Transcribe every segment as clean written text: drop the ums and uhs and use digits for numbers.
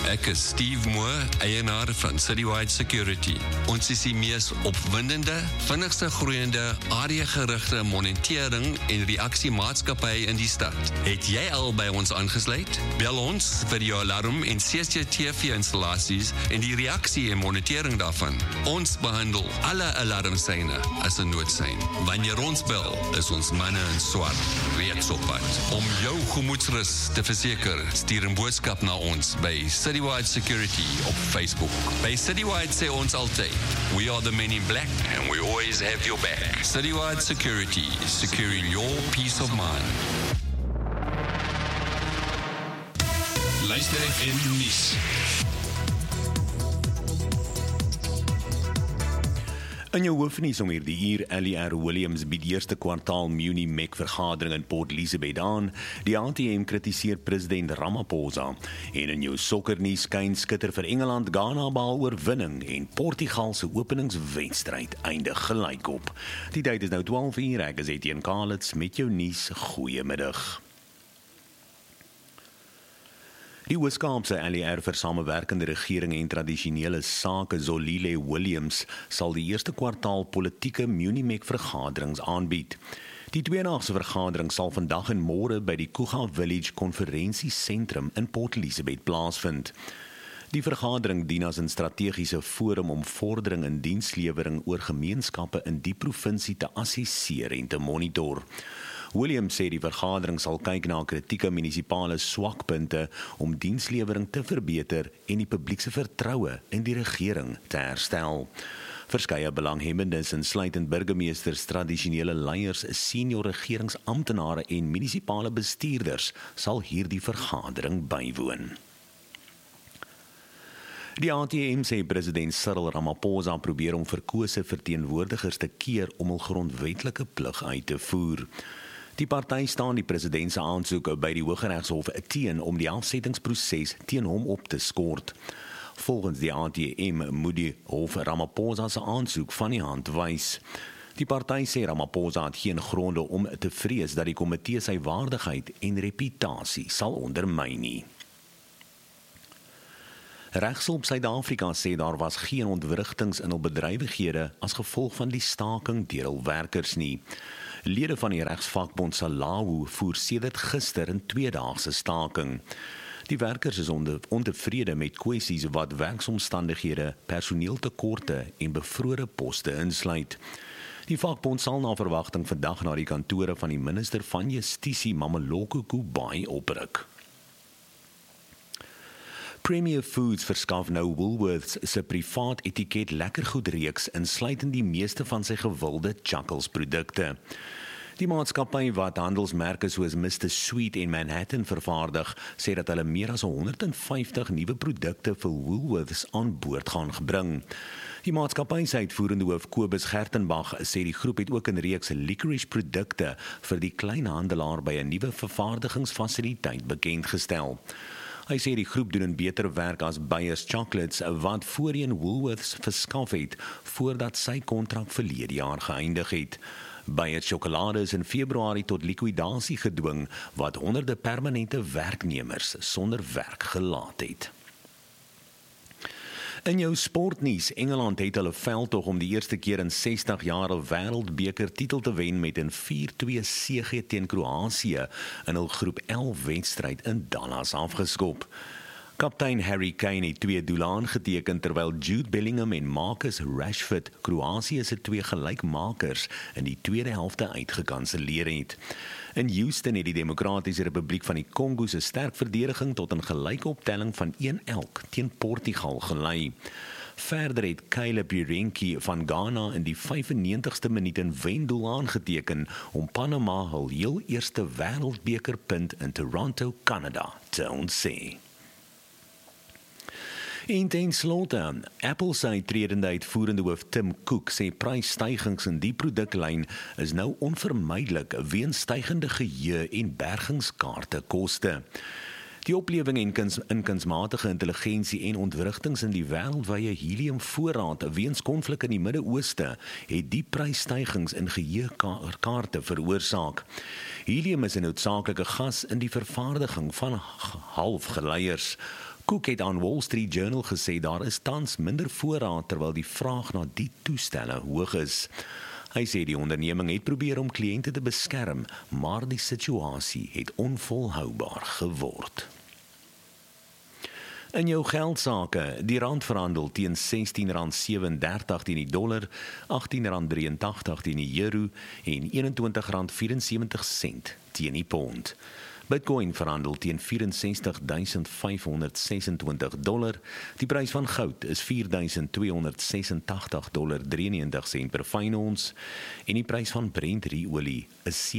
Ek is Steve Moore, eienaar van Citywide Security. Ons is die mees opwindende, vinnigste groeiende, area-gerigte monitering en reaksiemaatskappy in die stad. Het jy al by ons aangesluit? Bel ons vir jou alarm en CCTV-installasies en die reaksie en monitering daarvan. Ons behandel alle alarmsyne as 'n noodsein. Wanneer ons bel, is ons manne in swart reeds op pad. Om jou gemoedsrus te verseker, stuur 'n boodskap na ons by Citywide Security op Facebook. By Citywide sê ons altyd, we are the men in black and we always have your back. Citywide Security, securing your peace of mind. Luister FM nuus. In jou hoofnuus om hierdie uur, L.R. Williams bied eerste kwartaal Muni-MEC vergadering in Port Elizabeth aan. Die ATM kritiseer president Ramaphosa. En in jou sokkernuus, skyn skitter vir Engeland, Ghana behaal oorwinning en Portugal se openingswedstryd eindig gelykop. Die tyd is nou 12 uur, ek is Etienne Kalitz met jou nuus. Goeiemiddag. Die Weskaapse LER vir samewerkende regering en tradisionele sake Zolile Williams sal die eerste kwartaal politieke Muni-MEC vergaderings aanbied. Die tweedaagse vergadering sal vandag en môre by die Kuga Village konferensiesentrum in Port Elizabeth plaasvind. Die vergadering dien as 'n strategiese forum om vordering in dienslewering oor gemeenskappe in die provinsie te assesseer en te monitor. Williams sê die vergadering sal kyk na kritieke munisipale swakpunte om dienslewering te verbeter en die publiek se vertroue in die regering te herstel. Verskeie belanghebbendes insluitend burgemeesters, tradisionele leiers, senior regeringsamptenare en munisipale bestuurders sal hierdie vergadering bywoon. Die ATM sê president Cyril Ramaphosa probeer om verkose verteenwoordigers te keer om hul grondwetlike plig uit te voer. Die party staan die president se aansoek by die Hooggeregshof teen om die afsettingsproses teen hom op te skort. Volgens die ATM moet die hof Ramaphosa se aansoek van die hand wys. Die party sê Ramaphosa het geen gronde om te vrees dat die komitee sy waardigheid en reputasie sal ondermyn nie. Regshulp Suid-Afrika sê daar was geen ontwrigtings in hul bedrywighede as gevolg van die staking deur hul werkers nie. Lede van die regsvakbond SALAWU voer sedert gister 'n tweedaagse staking. Die werkers is ontevrede met kwessies wat werksomstandighede, personeeltekorte en bevrore poste insluit. Die vakbond sal na verwagting vandag na die kantore van die minister van Justisie, Mameloko Kubayi, opruk. Premier Foods verskaf nou Woolworths se privaat etiket lekkergoedreeks insluitend die meeste van sy gewilde Chuckles produkte. Die maatskappy wat handelsmerke soos Mr. Sweet en Manhattan vervaardig, sê dat hulle meer as 150 nuwe produkte vir Woolworths aan boord gaan bring. Die maatskappy se uitvoerende hoof Kobus Gertenbach sê die groep het ook 'n reeks licorice produkte vir die kleinhandelaar by 'n nuwe vervaardigingsfasiliteit bekendgestel. Hy sê die groep doen 'n beter werk as Beyers Chocolates wat voorheen Woolworths verskaf het voordat sy kontrak verlede jaar geëindig het. Beyers Sjokolade is in Februarie tot likwidasie gedwing wat honderde permanente werknemers sonder werk gelaat het. In jou sportnuus, Engeland het hulle veldtog om die eerste keer in 60 jaar 'n wêreldbeker titel te wen met 'n 4-2 sege teen Kroasie in hul groep 11 wedstryd in Dallas afgeskop. Kaptein Harry Kane het 2 doele aangeteken terwyl Jude Bellingham en Marcus Rashford Kroasie se 2 gelykmakers in die tweede helfte uitgekanselleer het. In Houston het die Demokratiese Republiek van die Kongo se sterk verdediging tot 'n gelyke optelling van 1-1 teen Portugal gelei. Verder het Caleb Jurenki van Ghana in die 95ste minuut 'n wendoel aangeteken om Panama hul heel eerste wêreldbekerpunt in Toronto, Canada te ontsee. En ten slotte, Apple se uitredende uitvoerende hoof Tim Cook sê prysstygings in die produklyn is nou onvermydelik weens stygende geheue en bergingskaarte koste. Die oplewing in kunsmatige intelligensie en ontwrigtings in die wêreldwye heliumvoorraad weens konflik in die Midde-Ooste het die prysstygings in geheuekaarte veroorsaak. Helium is 'n noodsaaklike gas in die vervaardiging van halfgeleiers. Cook het aan Wall Street Journal gesê daar is tans minder voorraad terwyl die vraag na die toestelle hoog is. Hy sê die onderneming het probeer om kliënte te beskerm, maar die situasie het onvolhoubaar geword. In jou geldsaake, die rand verhandel teen R16.37 teen die dollar, R18.83 teen die euro en R21.74 teen die pond. Bitcoin verhandel teen $64,526. Die prys van goud is $4,286.93 per fyn ons en die prys van Brent olie is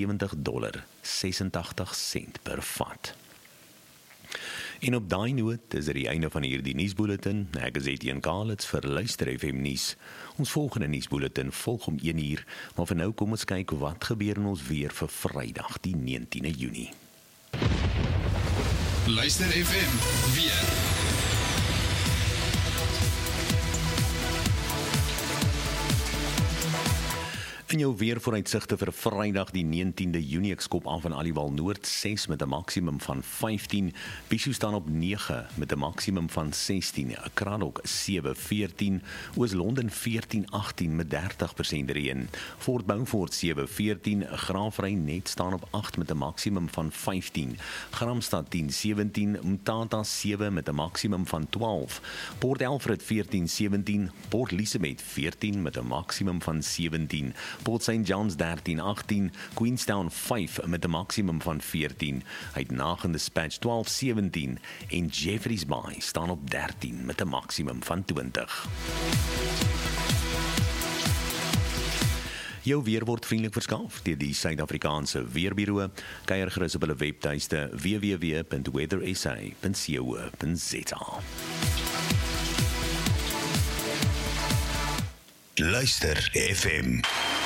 $77.86 per vat. En op daai noot is dit die einde van hierdie nuusbulletin. Ek is Etienne Kalitz vir Luister FM nuus. Ons volgende nuusbulletin volg om 1:00, maar vir nou kom ons kyk wat gebeur in ons weer vir Vrydag die 19de Junie. Luister FM weer. In jou weervooruitsigte vir Vrydag die 19de Junie, ek skop af in Aliwal Noord 6 met 'n maksimum van 15, Bishu staan op 9 met 'n maksimum van 16, Kraddock 7-14, Oos-London 14-18 met 30% reën, Fort Beaufort 7-14, Graafrenet staan op 8 met 'n maksimum van 15, Gramstad 10-17, Mthatha 7 met 'n maksimum van 12, Port Elfrid 14-17, Port Elizabeth 14 met 'n maksimum van 17, Port St. John's 13-18, Queenstown 5 met 'n maksimum van 14, Uitenhage en Dispatch 12-17 en Jeffreys Bay staan op 13 met 'n maksimum van 20. Jou weer word vriendelik verskaf deur die Suid-Afrikaanse Weerbureau. Kuier gerus op hulle webtuiste www.weathersa.co.za. Luister FM.